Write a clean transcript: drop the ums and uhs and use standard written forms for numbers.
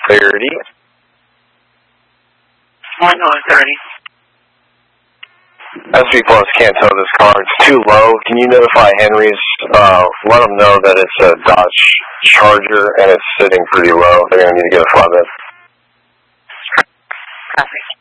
30. 1030. SV Plus can't tow this car. It's too low. Can you notify Henry's? Let them know that it's a Dodge Charger and it's sitting pretty low. They're going to need to get a flatbed. Copy.